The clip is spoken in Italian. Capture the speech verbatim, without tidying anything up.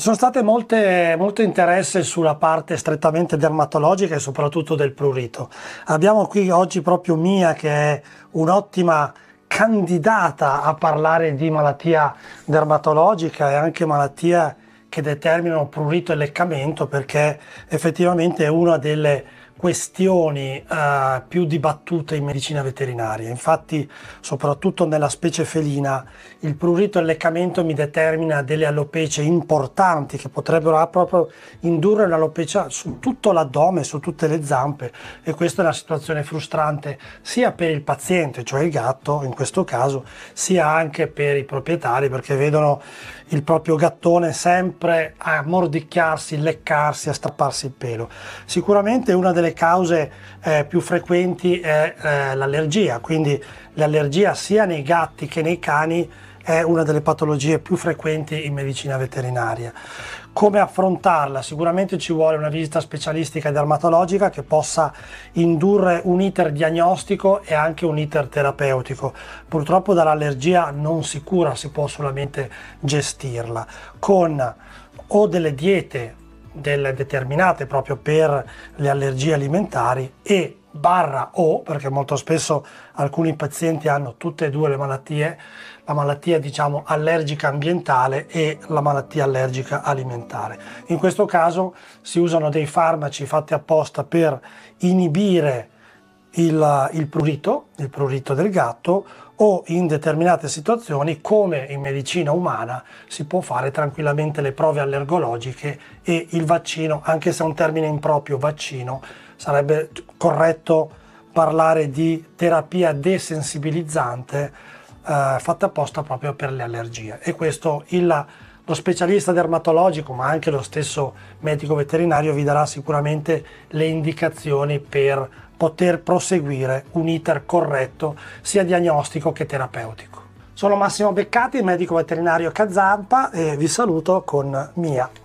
sono state molte, molto interesse sulla parte strettamente dermatologica e soprattutto del prurito. Abbiamo qui oggi proprio Mia, che è un'ottima candidata a parlare di malattia dermatologica e anche malattie che determinano prurito e leccamento, perché effettivamente è una delle questioni eh, più dibattute in medicina veterinaria. Infatti, soprattutto nella specie felina, il prurito e il leccamento mi determina delle alopecie importanti che potrebbero proprio indurre un'alopecia su tutto l'addome, su tutte le zampe, e questa è una situazione frustrante sia per il paziente, cioè il gatto in questo caso, sia anche per i proprietari, perché vedono il proprio gattone sempre a mordicchiarsi, leccarsi, a strapparsi il pelo. Sicuramente una delle cause eh, più frequenti è eh, l'allergia, quindi l'allergia sia nei gatti che nei cani è una delle patologie più frequenti in medicina veterinaria. Come affrontarla? Sicuramente ci vuole una visita specialistica e dermatologica che possa indurre un iter diagnostico e anche un iter terapeutico. Purtroppo dall'allergia non si cura, si può solamente gestirla con o delle diete delle determinate proprio per le allergie alimentari e barra o, perché molto spesso alcuni pazienti hanno tutte e due le malattie, la malattia diciamo allergica ambientale e la malattia allergica alimentare. In questo caso si usano dei farmaci fatti apposta per inibire il, il prurito, il prurito del gatto, o in determinate situazioni, come in medicina umana, si può fare tranquillamente le prove allergologiche e il vaccino, anche se è un termine improprio, vaccino, sarebbe corretto parlare di terapia desensibilizzante eh, fatta apposta proprio per le allergie. E questo il, lo specialista dermatologico, ma anche lo stesso medico veterinario, vi darà sicuramente le indicazioni per poter proseguire un iter corretto sia diagnostico che terapeutico. Sono Massimo Beccati, medico veterinario Cazampa, e vi saluto con Mia.